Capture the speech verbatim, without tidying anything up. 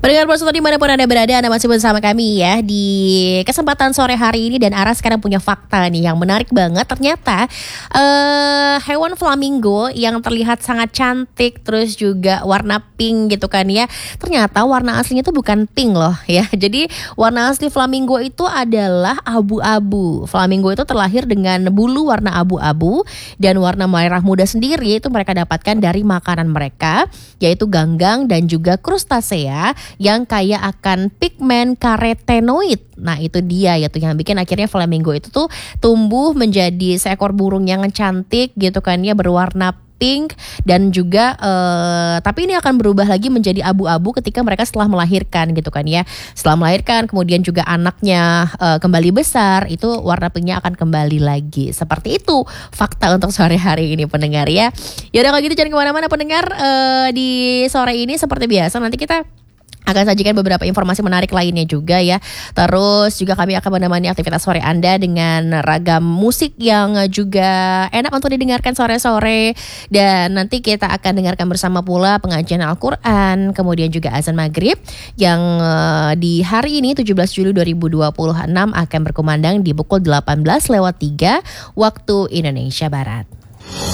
Pendengar Pulsa dimanapun Anda berada, Anda masih bersama kami ya di kesempatan sore hari ini. Dan Ara sekarang punya fakta nih yang menarik banget. Ternyata uh, hewan flamingo yang terlihat sangat cantik, terus juga warna pink gitu kan ya, ternyata warna aslinya itu bukan pink loh ya. Jadi warna asli flamingo itu adalah abu-abu. Flamingo itu terlahir dengan bulu warna abu-abu, dan warna merah muda sendiri itu mereka dapatkan dari makanan mereka, yaitu ganggang dan juga krustasea yang kaya akan pigmen karotenoid. Nah itu dia yaitu yang bikin akhirnya flamingo itu tuh tumbuh menjadi seekor burung yang cantik gitu kan ya, berwarna pink. Dan juga uh, tapi ini akan berubah lagi menjadi abu-abu ketika mereka setelah melahirkan gitu kan ya. Setelah melahirkan kemudian juga anaknya uh, kembali besar, itu warna pinknya akan kembali lagi. Seperti itu fakta untuk sore hari ini pendengar ya. Yaudah kalau gitu jangan kemana-mana pendengar, uh, di sore ini seperti biasa nanti kita akan sajikan beberapa informasi menarik lainnya juga ya. Terus juga kami akan menemani aktivitas sore Anda dengan ragam musik yang juga enak untuk didengarkan sore-sore. Dan nanti kita akan dengarkan bersama pula pengajian Al-Quran, kemudian juga azan maghrib yang uh, di hari ini tujuh belas Juli dua ribu dua puluh enam akan berkumandang di pukul delapan belas lewat tiga waktu Indonesia Barat.